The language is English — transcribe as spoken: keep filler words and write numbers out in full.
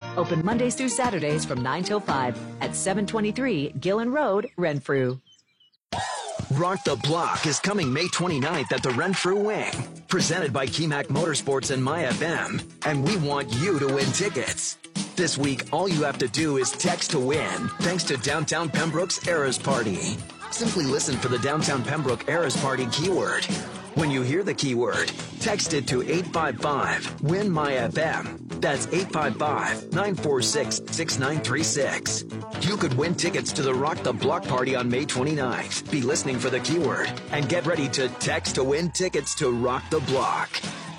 Open Mondays through Saturdays from nine till five at seven twenty-three Gillen Road, Renfrew. Rock the Block is coming May twenty-ninth at the Renfrew Wing, presented by Kemac Motorsports and MyFM, and we want you to win tickets. This week, all you have to do is text to win, thanks to Downtown Pembroke's Eras Party. Simply listen for the Downtown Pembroke Eras Party keyword. When you hear the keyword, text it to eight five five, win my F M. That's eight five five, nine four six, six nine three six. You could win tickets to the Rock the Block party on May twenty-ninth. Be listening for the keyword and get ready to text to win tickets to Rock the Block.